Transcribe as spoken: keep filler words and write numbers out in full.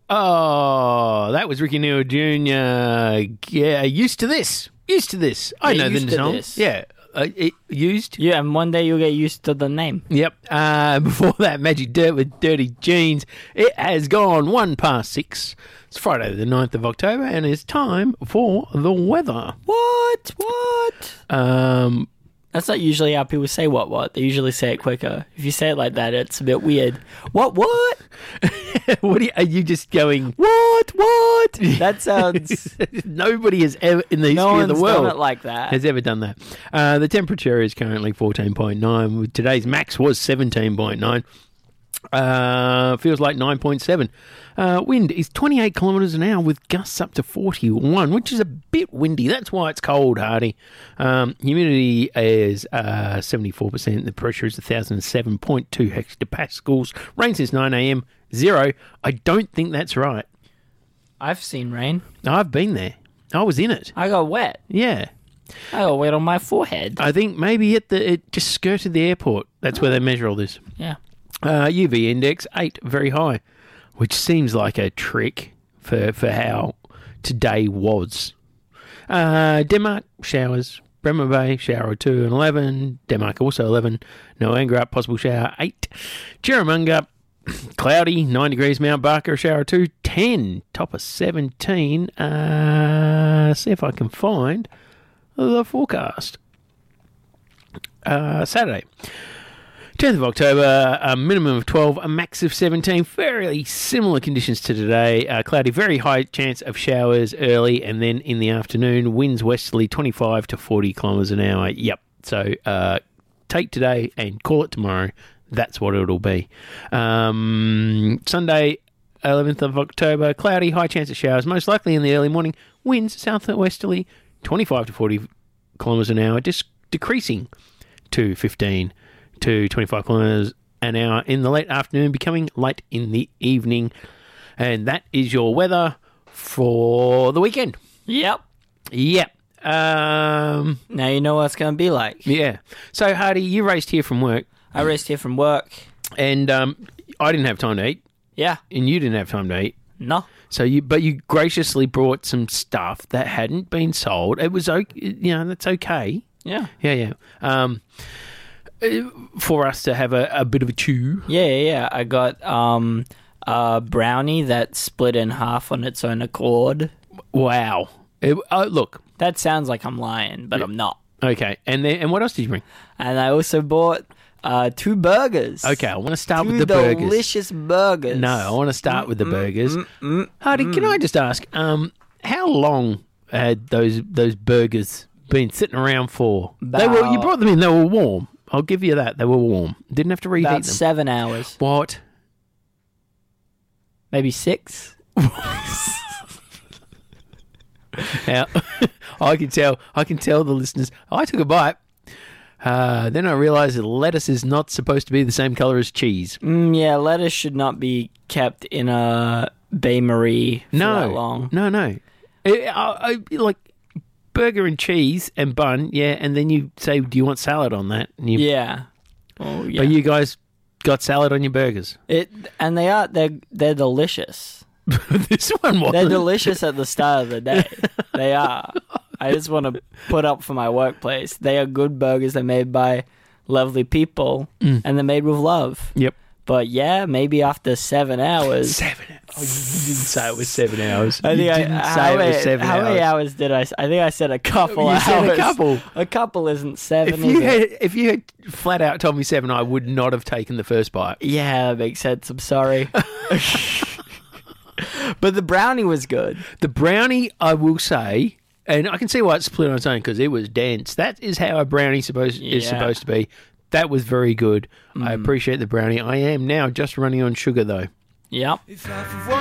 Oh, that was Ricky Neal Junior Yeah, used to this. Used to this. I Yeah, know used the to song. this. Yeah, uh, it, used. Yeah, and one day you'll get used to the name. Yep. Uh, before that, Magic Dirt with Dirty Jeans. It has gone one past six. It's Friday the ninth of October, and it's time for the weather. What? What? Um, That's not usually how people say what what. They usually say it quicker. If you say it like that, it's a bit weird. What what? what are you, are you just going? What what? That sounds. Nobody has ever in the history No of the one's world done it like that. has ever done that. Uh, the temperature is currently fourteen point nine. Today's max was seventeen point nine. Uh, feels like nine point seven. Uh, wind is twenty-eight kilometres an hour with gusts up to forty-one, which is a bit windy. That's why it's cold, Hardy. Um, humidity is uh, seventy-four percent. The pressure is one thousand seven point two hectopascals. Rain since nine a.m. Zero. I don't think that's right. I've seen rain. I've been there. I was in it. I got wet. Yeah. I got wet on my forehead. I think maybe at the it just skirted the airport. That's where they measure all this. Yeah. Uh, U V index, eight, very high, which seems like a trick for, for how today was. Uh, Denmark, showers. Bremer Bay, shower or two and eleven. Denmark also eleven. Noangra, possible shower, eight. Chiramunga, cloudy, nine degrees. Mount Barker, shower two, ten. Top of seventeen. Uh, see if I can find the forecast. Uh, Saturday. tenth of October, a minimum of twelve, a max of seventeen. Fairly similar conditions to today. Uh, cloudy, very high chance of showers early and then in the afternoon. Winds westerly, twenty-five to forty kilometres an hour. Yep. So uh, take today and call it tomorrow. That's what it'll be. Um, Sunday, eleventh of October, cloudy, high chance of showers, most likely in the early morning. Winds southwesterly, twenty-five to forty kilometres an hour, just decreasing to fifteen to twenty-five kilometres an hour in the late afternoon, becoming late in the evening. And that is your weather for the weekend. Yep. Yep. Um, Now you know what it's going to be like. yeah. So, Hardy, you raced here from work. I raced here from work. And um, I didn't have time to eat. Yeah. And you didn't have time to eat. No. So you, but you graciously brought some stuff that hadn't been sold. It was okay, you know, that's okay. Yeah. Yeah, yeah. Um, for us to have a, a bit of a chew. Yeah, yeah, yeah. I got um, a brownie that split in half on its own accord. Wow. It, uh, look. That sounds like I'm lying, but I'm not. Okay. And then, and what else did you bring? And I also bought uh, two burgers. Okay, I want to start two with the burgers. delicious burgers. No, I want to start mm, with the mm, burgers. Mm, mm, Hardy, mm. can I just ask, um, how long had those those burgers been sitting around for? They were. You About- brought them in. They were warm. I'll give you that. They were warm. Didn't have to reheat About them. seven hours. What? Maybe six. Now, I can tell. I can tell the listeners. I took a bite. Uh, then I realised that lettuce is not supposed to be the same colour as cheese. Mm, yeah, lettuce should not be kept in a bain marie for No, that long. no, no. I, I, I, like burger and cheese and bun, yeah. And then you say, "Do you want salad on that?" And you, Yeah. Oh, yeah. But you guys got salad on your burgers. It and they are they're they're delicious. This one wasn't. They're delicious at the start of the day. They are. I just want to put up for my workplace. They are good burgers. They're made by lovely people, Mm. and they're made with love. Yep. But yeah, maybe after seven hours. Seven. Oh, you didn't say it was seven hours. I think you I, didn't how say it many, was seven how hours. many hours did I? s- I think I said a couple You hours. said a couple. A couple isn't seven. If is you it? had, if you had flat out told me seven, I would not have taken the first bite. Yeah, that makes sense. I'm sorry. But the brownie was good. The brownie, I will say, and I can see why it's split on its own because it was dense. That is how a brownie supposed is Yeah. supposed to be. That was very good. I Mm. appreciate the brownie. I am now just running on sugar though. Yep.